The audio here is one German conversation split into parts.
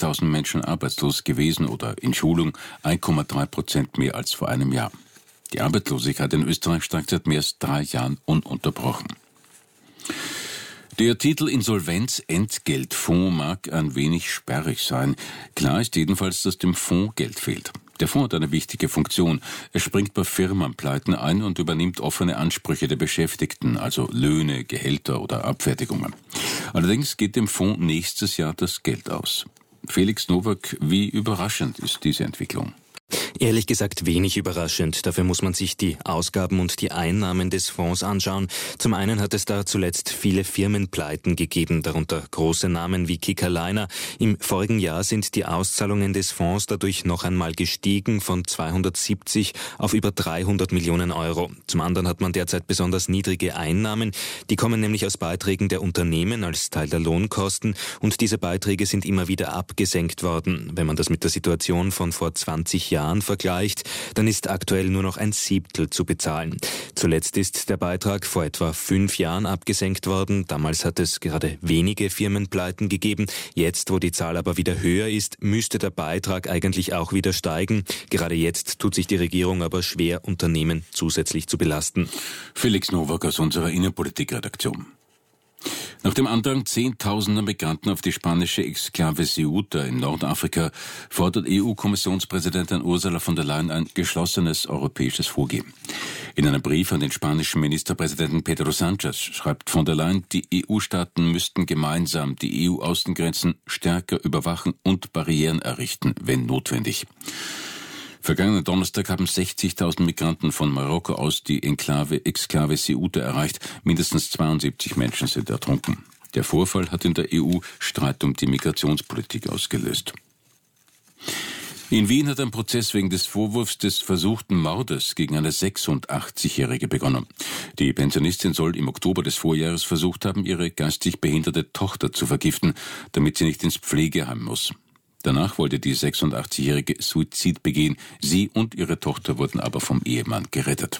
60.000 Menschen arbeitslos gewesen oder in Schulung, 1,3% mehr als vor einem Jahr. Die Arbeitslosigkeit in Österreich steigt seit mehr als 3 Jahren ununterbrochen. Der Titel Insolvenz-Entgeltfonds mag ein wenig sperrig sein. Klar ist jedenfalls, dass dem Fonds Geld fehlt. Der Fonds hat eine wichtige Funktion. Er springt bei Firmenpleiten ein und übernimmt offene Ansprüche der Beschäftigten, also Löhne, Gehälter oder Abfertigungen. Allerdings geht dem Fonds nächstes Jahr das Geld aus. Felix Nowak, wie überraschend ist diese Entwicklung? Ehrlich gesagt wenig überraschend. Dafür muss man sich die Ausgaben und die Einnahmen des Fonds anschauen. Zum einen hat es da zuletzt viele Firmenpleiten gegeben, darunter große Namen wie Kickerliner. Im vorigen Jahr sind die Auszahlungen des Fonds dadurch noch einmal gestiegen von 270 auf über 300 Millionen Euro. Zum anderen hat man derzeit besonders niedrige Einnahmen. Die kommen nämlich aus Beiträgen der Unternehmen als Teil der Lohnkosten und diese Beiträge sind immer wieder abgesenkt worden. Wenn man das mit der Situation von vor 20 Jahren vergleicht, dann ist aktuell nur noch 1/7 zu bezahlen. Zuletzt ist der Beitrag vor etwa 5 Jahren abgesenkt worden. Damals hat es gerade wenige Firmenpleiten gegeben. Jetzt, wo die Zahl aber wieder höher ist, müsste der Beitrag eigentlich auch wieder steigen. Gerade jetzt tut sich die Regierung aber schwer, Unternehmen zusätzlich zu belasten. Felix Nowak aus unserer Innenpolitikredaktion. Nach dem Andrang zehntausender Migranten auf die spanische Exklave Ceuta in Nordafrika fordert EU-Kommissionspräsidentin Ursula von der Leyen ein geschlossenes europäisches Vorgehen. In einem Brief an den spanischen Ministerpräsidenten Pedro Sánchez schreibt von der Leyen, die EU-Staaten müssten gemeinsam die EU-Außengrenzen stärker überwachen und Barrieren errichten, wenn notwendig. Vergangenen Donnerstag haben 60.000 Migranten von Marokko aus die Exklave Ceuta erreicht. Mindestens 72 Menschen sind ertrunken. Der Vorfall hat in der EU Streit um die Migrationspolitik ausgelöst. In Wien hat ein Prozess wegen des Vorwurfs des versuchten Mordes gegen eine 86-Jährige begonnen. Die Pensionistin soll im Oktober des Vorjahres versucht haben, ihre geistig behinderte Tochter zu vergiften, damit sie nicht ins Pflegeheim muss. Danach wollte die 86-Jährige Suizid begehen. Sie und ihre Tochter wurden aber vom Ehemann gerettet.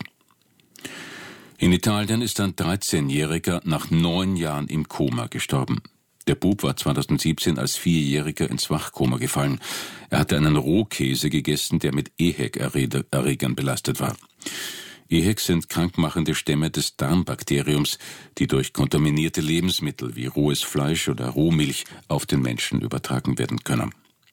In Italien ist ein 13-Jähriger nach 9 Jahren im Koma gestorben. Der Bub war 2017 als 4-Jähriger ins Wachkoma gefallen. Er hatte einen Rohkäse gegessen, der mit EHEC-Erregern belastet war. EHEC sind krankmachende Stämme des Darmbakteriums, die durch kontaminierte Lebensmittel wie rohes Fleisch oder Rohmilch auf den Menschen übertragen werden können.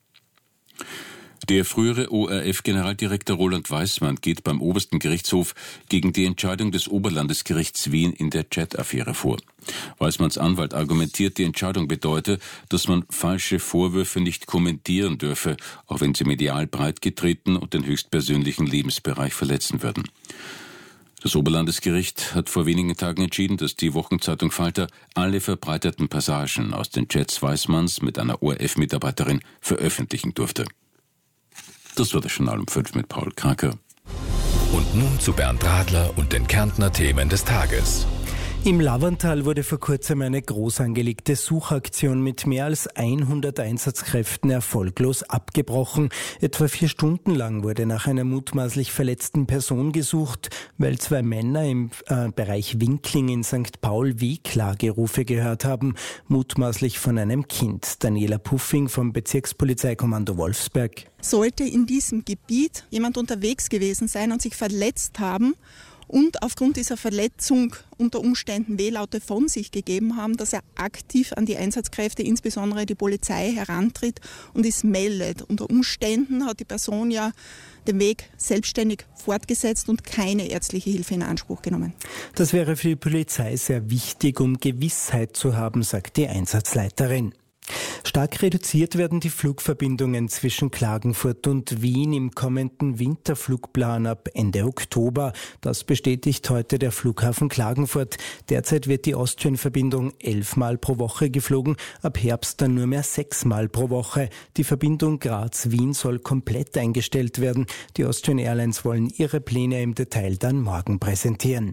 Der frühere ORF-Generaldirektor Roland Weismann geht beim obersten Gerichtshof gegen die Entscheidung des Oberlandesgerichts Wien in der Chat-Affäre vor. Weismanns Anwalt argumentiert, die Entscheidung bedeute, dass man falsche Vorwürfe nicht kommentieren dürfe, auch wenn sie medial breitgetreten und den höchstpersönlichen Lebensbereich verletzen würden. Das Oberlandesgericht hat vor wenigen Tagen entschieden, dass die Wochenzeitung Falter alle verbreiteten Passagen aus den Chats Weismanns mit einer ORF-Mitarbeiterin veröffentlichen durfte. Das war das Journal um 5 mit Paul Kraker. Und nun zu Bernd Radler und den Kärntner Themen des Tages. Im Laverntal wurde vor kurzem eine groß angelegte Suchaktion mit mehr als 100 Einsatzkräften erfolglos abgebrochen. Etwa 4 Stunden lang wurde nach einer mutmaßlich verletzten Person gesucht, weil 2 Männer im Bereich Winkling in St. Paul Wehklagerufe gehört haben, mutmaßlich von einem Kind. Daniela Puffing vom Bezirkspolizeikommando Wolfsberg. Sollte in diesem Gebiet jemand unterwegs gewesen sein und sich verletzt haben, und aufgrund dieser Verletzung unter Umständen Wehlaute von sich gegeben haben, dass er aktiv an die Einsatzkräfte, insbesondere die Polizei, herantritt und es meldet. Unter Umständen hat die Person ja den Weg selbstständig fortgesetzt und keine ärztliche Hilfe in Anspruch genommen. Das wäre für die Polizei sehr wichtig, um Gewissheit zu haben, sagt die Einsatzleiterin. Stark reduziert werden die Flugverbindungen zwischen Klagenfurt und Wien im kommenden Winterflugplan ab Ende Oktober. Das bestätigt heute der Flughafen Klagenfurt. Derzeit wird die Austrian-Verbindung 11 Mal pro Woche geflogen, ab Herbst dann nur mehr 6 Mal pro Woche. Die Verbindung Graz-Wien soll komplett eingestellt werden. Die Austrian Airlines wollen ihre Pläne im Detail dann morgen präsentieren.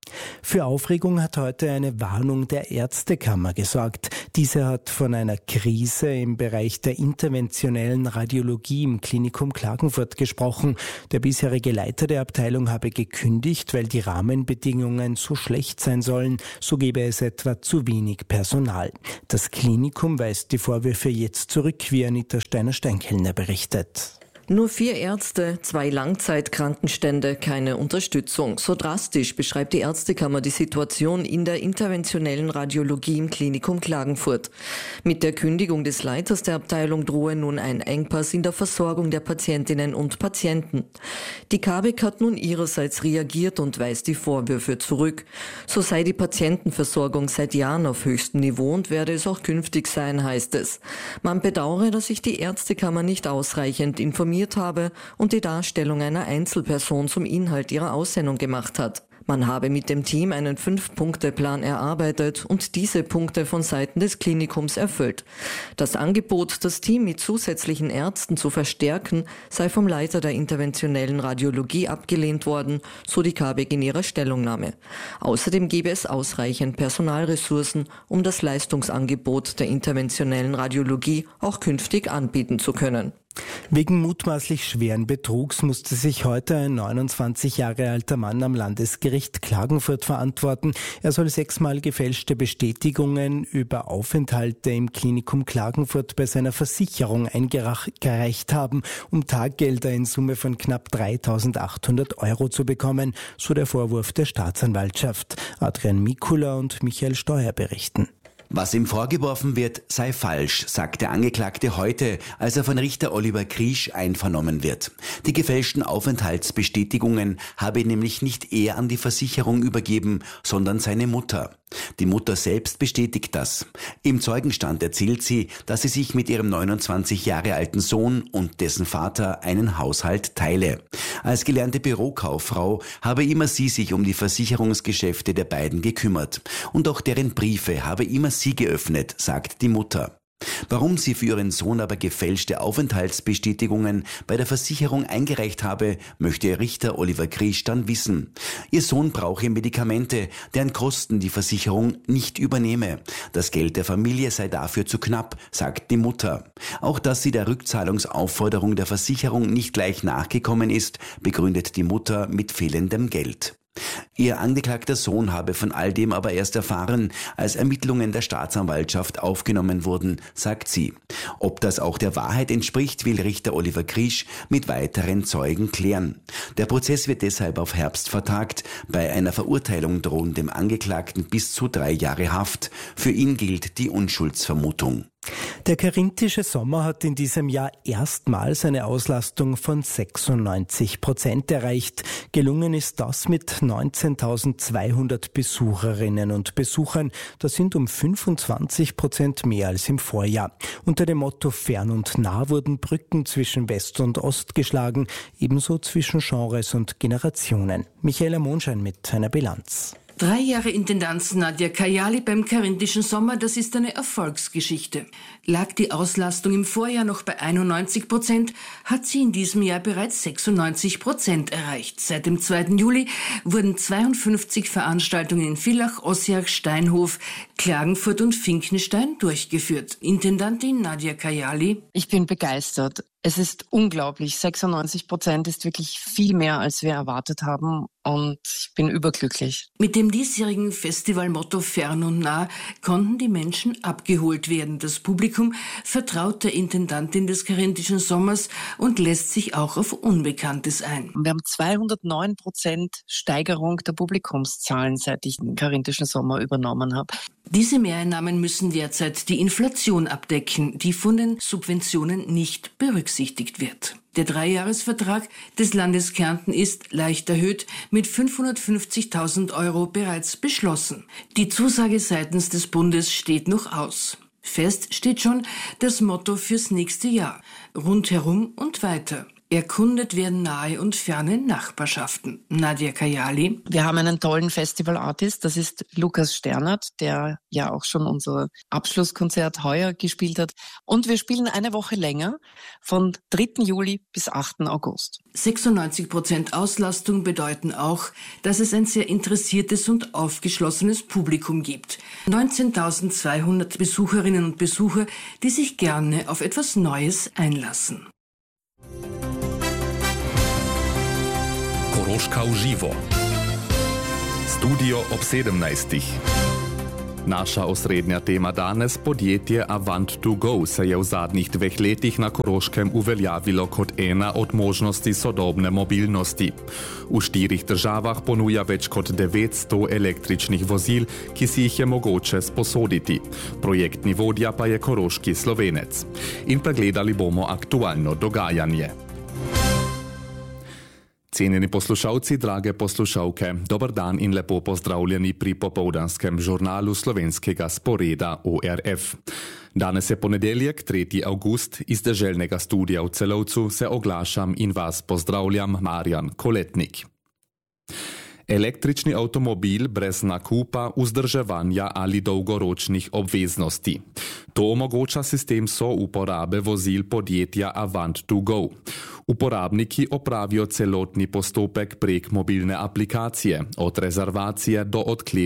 Für Aufregung hat heute eine Warnung der Ärztekammer gesorgt. Diese hat von einer Krise im Bereich der interventionellen Radiologie im Klinikum Klagenfurt gesprochen. Der bisherige Leiter der Abteilung habe gekündigt, weil die Rahmenbedingungen so schlecht sein sollen. So gebe es etwa zu wenig Personal. Das Klinikum weist die Vorwürfe jetzt zurück, wie Anita Steiner-Steinkellner berichtet. Nur 4 Ärzte, 2 Langzeitkrankenstände, keine Unterstützung. So drastisch beschreibt die Ärztekammer die Situation in der interventionellen Radiologie im Klinikum Klagenfurt. Mit der Kündigung des Leiters der Abteilung drohe nun ein Engpass in der Versorgung der Patientinnen und Patienten. Die KABEK hat nun ihrerseits reagiert und weist die Vorwürfe zurück. So sei die Patientenversorgung seit Jahren auf höchstem Niveau und werde es auch künftig sein, heißt es. Man bedauere, dass sich die Ärztekammer nicht ausreichend informiert habe und die Darstellung einer Einzelperson zum Inhalt ihrer Aussendung gemacht hat. Man habe mit dem Team einen 5-Punkte-Plan erarbeitet und diese Punkte von Seiten des Klinikums erfüllt. Das Angebot, das Team mit zusätzlichen Ärzten zu verstärken, sei vom Leiter der interventionellen Radiologie abgelehnt worden, so die KABEK in ihrer Stellungnahme. Außerdem gebe es ausreichend Personalressourcen, um das Leistungsangebot der interventionellen Radiologie auch künftig anbieten zu können. Wegen mutmaßlich schweren Betrugs musste sich heute ein 29 Jahre alter Mann am Landesgericht Klagenfurt verantworten. Er soll 6-mal gefälschte Bestätigungen über Aufenthalte im Klinikum Klagenfurt bei seiner Versicherung eingereicht haben, um Taggelder in Summe von knapp 3.800 Euro zu bekommen, so der Vorwurf der Staatsanwaltschaft. Adrian Mikula und Michael Steuer berichten. Was ihm vorgeworfen wird, sei falsch, sagt der Angeklagte heute, als er von Richter Oliver Kriesch einvernommen wird. Die gefälschten Aufenthaltsbestätigungen habe nämlich nicht er an die Versicherung übergeben, sondern seine Mutter. Die Mutter selbst bestätigt das. Im Zeugenstand erzählt sie, dass sie sich mit ihrem 29 Jahre alten Sohn und dessen Vater einen Haushalt teile. Als gelernte Bürokauffrau habe immer sie sich um die Versicherungsgeschäfte der beiden gekümmert. Und auch deren Briefe habe immer sie geöffnet, sagt die Mutter. Warum sie für ihren Sohn aber gefälschte Aufenthaltsbestätigungen bei der Versicherung eingereicht habe, möchte Richter Oliver Kriesch dann wissen. Ihr Sohn brauche Medikamente, deren Kosten die Versicherung nicht übernehme. Das Geld der Familie sei dafür zu knapp, sagt die Mutter. Auch dass sie der Rückzahlungsaufforderung der Versicherung nicht gleich nachgekommen ist, begründet die Mutter mit fehlendem Geld. Ihr angeklagter Sohn habe von all dem aber erst erfahren, als Ermittlungen der Staatsanwaltschaft aufgenommen wurden, sagt sie. Ob das auch der Wahrheit entspricht, will Richter Oliver Kriesch mit weiteren Zeugen klären. Der Prozess wird deshalb auf Herbst vertagt. Bei einer Verurteilung drohen dem Angeklagten bis zu 3 Jahre Haft. Für ihn gilt die Unschuldsvermutung. Der karinthische Sommer hat in diesem Jahr erstmals eine Auslastung von 96% erreicht. Gelungen ist das mit 19.200 Besucherinnen und Besuchern. Das sind um 25% mehr als im Vorjahr. Unter dem Motto Fern und Nah wurden Brücken zwischen West und Ost geschlagen, ebenso zwischen Genres und Generationen. Michaela Monschein mit einer Bilanz. 3 Jahre Intendanz Nadia Kayali beim karinthischen Sommer, das ist eine Erfolgsgeschichte. Lag die Auslastung im Vorjahr noch bei 91%, hat sie in diesem Jahr bereits 96% erreicht. Seit dem 2. Juli wurden 52 Veranstaltungen in Villach, Ossiach, Steinhof, Klagenfurt und Finkenstein durchgeführt. Intendantin Nadia Kayali: Ich bin begeistert. Es ist unglaublich. 96% ist wirklich viel mehr, als wir erwartet haben. Und ich bin überglücklich. Mit dem diesjährigen Festivalmotto Fern und Nah konnten die Menschen abgeholt werden. Das Publikum vertraut der Intendantin des karinthischen Sommers und lässt sich auch auf Unbekanntes ein. Wir haben 209% Steigerung der Publikumszahlen, seit ich den karinthischen Sommer übernommen habe. Diese Mehreinnahmen müssen derzeit die Inflation abdecken, die von den Subventionen nicht berücksichtigt wird. Der 3-Jahres-Vertrag des Landes Kärnten ist leicht erhöht, mit 550.000 Euro bereits beschlossen. Die Zusage seitens des Bundes steht noch aus. Fest steht schon das Motto fürs nächste Jahr: rundherum und weiter. Erkundet werden nahe und ferne Nachbarschaften. Nadia Kayali. Wir haben einen tollen Festival-Artist, das ist Lukas Sternert, der ja auch schon unser Abschlusskonzert heuer gespielt hat. Und wir spielen eine Woche länger, von 3. Juli bis 8. August. 96% Auslastung bedeuten auch, dass es ein sehr interessiertes und aufgeschlossenes Publikum gibt. 19.200 Besucherinnen und Besucher, die sich gerne auf etwas Neues einlassen. Koroška uživo. Studio ob 17. Naša osrednja tema danes, podjetje Avant2Go, se je v zadnjih 2 letih na Koroškem uveljavilo kot ena od možnosti sodobne mobilnosti. V 4 državah ponuja več kot 900 električnih vozil, ki si jih je mogoče sposoditi. Projektni vodja pa je koroški Slovenec. In pregledali bomo aktualno dogajanje. Cenjeni poslušalci, drage poslušalke, dober dan in lepo pozdravljeni pri popoldanskem žurnalu slovenskega sporeda ORF. Danes je ponedeljek, 3. avgust, iz deželnega studia v Celovcu se oglašam in vas pozdravljam, Marjan Koletnik. Električni avtomobil brez nakupa, vzdrževanja ali dolgoročnih obveznosti. To omogoča sistem souporabe vozil podjetja Avant2Go. Uporabniki opravijo celotni postopek prek mobilne aplikacije, od rezervacije do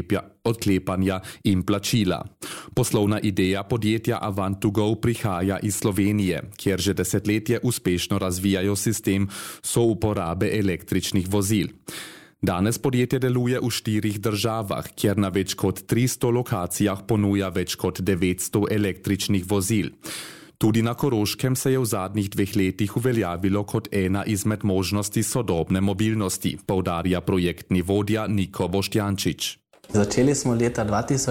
odklepanja in plačila. Poslovna ideja podjetja Avant2Go prihaja iz Slovenije, kjer že desetletje uspešno razvijajo sistem souporabe električnih vozil. Danes podjetje deluje v 4 državah, kjer na več kot 300 lokacijah ponuja več kot 900 električnih vozil. Tudi na Koroškem se je v zadnjih 2 letih uveljavilo kot ena izmed možnosti sodobne mobilnosti, poudarja projektni vodja Niko Boštjančič. Začeli smo leta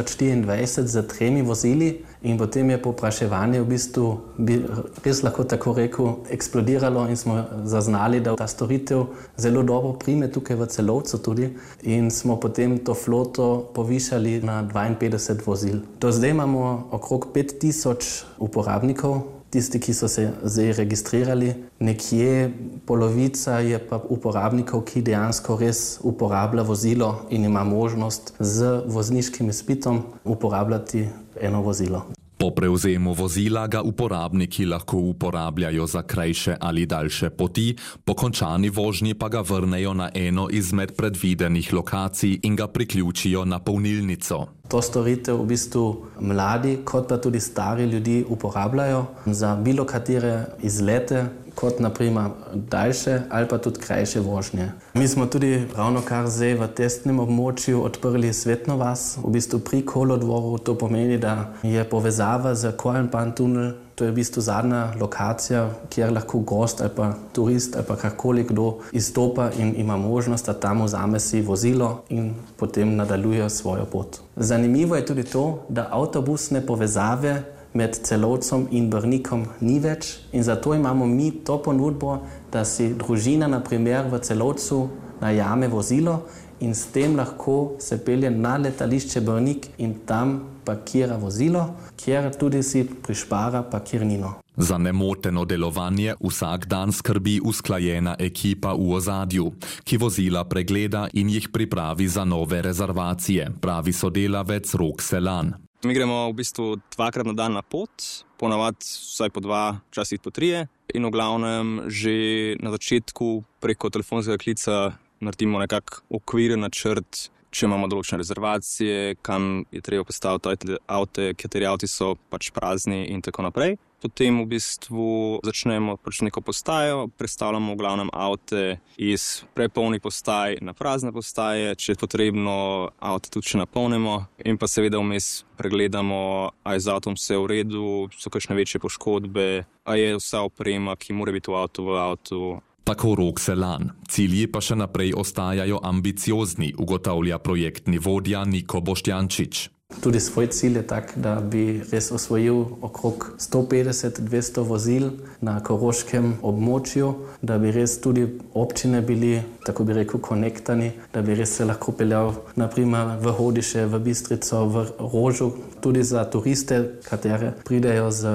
2024 z 3 vozili in potem je povpraševanje v bistvu, bi res lahko tako rekel, eksplodiralo in smo zaznali, da ta storitev zelo dobro prime tukaj v Celovcu tudi in smo potem to floto povišali na 52 vozil. Do zdaj imamo okrog 5000 uporabnikov. Tisti, ki so se zdaj registrirali, nekje polovica je pa uporabnikov, ki dejansko res uporablja vozilo in ima možnost z vozniškim izpitom uporabljati eno vozilo. Po prevzemu vozila ga uporabniki lahko uporabljajo za krajše ali daljše poti, po končani vožnji pa ga vrnejo na eno izmed predvidenih lokacij in ga priključijo na polnilnico. To storitev v bistvu mladi kot pa tudi stari ljudi uporabljajo za bilo katere izlete, kot naprimer daljše ali pa tudi krajše vožnje. Mi smo tudi ravno kar zdaj v testnem območju odprli Svetno vas, v bistvu pri kolodvoru. To pomeni, da je povezava z Korenpan tunel. To je v bistvu zadnja lokacija, kjer lahko gost ali pa turist ali pa karkoli kdo izstopa in ima možnost, da tam vzame si vozilo in potem nadaljuje svojo pot. Zanimivo je tudi to, da avtobusne povezave med Celovcem in Brnikom ni več in zato imamo mi to ponudbo, da si družina na primer v Celovcu najame vozilo in s tem lahko se pelje na letališče Brnik in tam parkira vozilo, kjer tudi si prišpara parkirnino. Za nemoteno delovanje vsak dan skrbi usklajena ekipa v ozadju, ki vozila pregleda in jih pripravi za nove rezervacije, pravi sodelavec Rok Selan. Mi gremo v bistvu 2-krat na dan na pot, ponavadi vsaj po 2, včasih po 3 in v glavnem že na začetku preko telefonskega klica naredimo nekak okviren načrt, če imamo določene rezervacije, kam je treba postaviti avte, kateri avti so pač prazni in tako naprej. Potem v bistvu začnemo pač neko postajo, prestavljamo v glavnem avte iz prepolnih postaj na prazne postaje, če je potrebno avte tudi še napolnimo in pa seveda vmes pregledamo, a je z avtom vse v redu, so kakšne večje poškodbe, a je vsa oprema, ki mora biti v avtu. Tako Rok Selan. Cilji pa še naprej ostajajo ambiciozni, ugotavlja projektni vodja Niko Boštjančič. Tudi svoj cilj je tak, da bi res osvojil okrog 150-200 vozil na koroškem območju, da bi res tudi občine bili, tako bi rekel, konektani, da bi res se lahko peljal naprimer v Hodiše, v Bistrico, v Rožu, tudi za turiste, katere pridejo z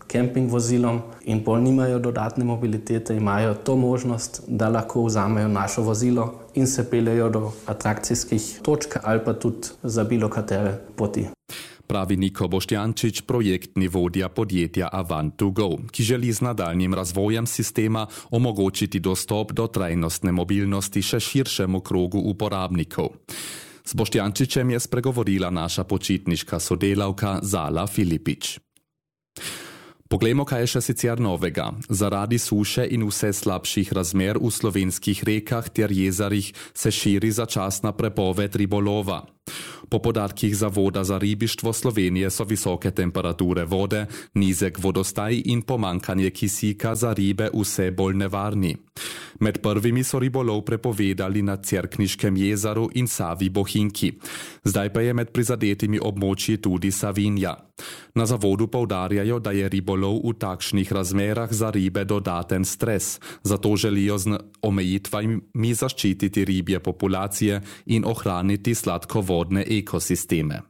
kempingvozilom in pol nimajo dodatne mobilitete, imajo to možnost, da lahko vzamejo našo vozilo in se peljejo do atrakcijskih točk ali pa tudi za bilo katere poti. Pravi Niko Boštjančič, projektni vodja podjetja Avant2Go, ki želi z nadaljnjim razvojem sistema omogočiti dostop do trajnostne mobilnosti še širšemu krogu uporabnikov. S Boštjančičem je spregovorila naša počitniška sodelavka Zala Filipič. Poglejmo, kaj je še sicer novega. Zaradi suše in vse slabših razmer v slovenskih rekah ter jezerih se širi začasna prepoved ribolova. Po podatkih Zavoda za ribištvo Slovenije so visoke temperature vode, nizek vodostaj in pomankanje kisika za ribe vse bolj nevarni. Med prvimi so ribolov prepovedali na Cerkniškem jezeru in Savi Bohinki. Zdaj pa je med prizadetimi območji tudi Savinja. Na zavodu poudarjajo, da je ribolov v takšnih razmerah za ribe dodaten stres, zato želijo z omejitvami zaščititi ribje populacije in ohraniti sladkovodne ekosisteme.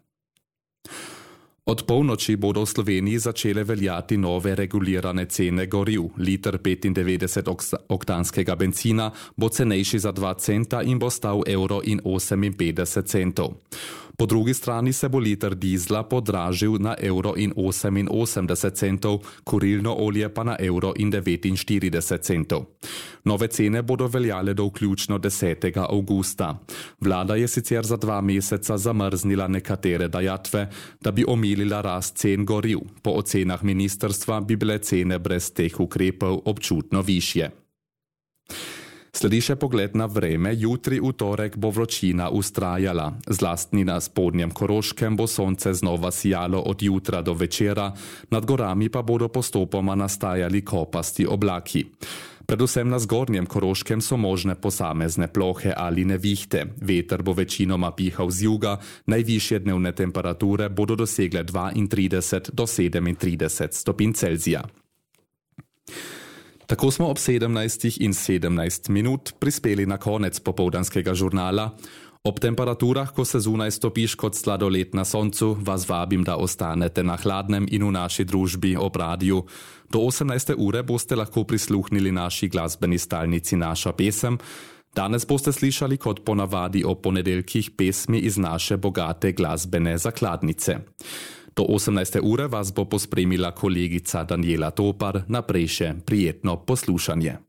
Od polnoči bodo v Sloveniji začele veljati nove regulirane cene goriv. Liter 95-oktanskega bencina bo cenejši za 2 centa in bo stal €1,58. Po drugi strani se bo liter dizla podražil na €1,88, kurilno olje pa na €1,49. Nove cene bodo veljale do vključno 10. avgusta. Vlada je sicer za 2 meseca zamrznila nekatere dajatve, da bi omilila rast cen goriv. Po ocenah ministrstva bi bile cene brez teh ukrepov občutno višje. Sledi še pogled na vreme. Jutri v torek bo vročina ustrajala. Zlasti na spodnjem Koroškem bo sonce znova sijalo od jutra do večera, nad gorami pa bodo postopoma nastajali kopasti oblaki. Predvsem na zgornjem Koroškem so možne posamezne plohe ali nevihte. Veter bo večinoma pihal z juga, najvišje dnevne temperature bodo dosegle 32 do 37 stopinj Celzija. Tako smo ob 17:17 prispeli na konec popoldanskega žurnala. Ob temperaturah, ko se zunaj stopiš kot sladoled na soncu, vas vabim, da ostanete na hladnem in v naši družbi ob radiju. Do 18. ure boste lahko prisluhnili naši glasbeni stalnici Naša pesem. Danes boste slišali kot ponavadi ob ponedeljkih pesmi iz naše bogate glasbene zakladnice. Do 18. ure vas bo pospremila kolegica Daniela Topar, naprej še prijetno poslušanje.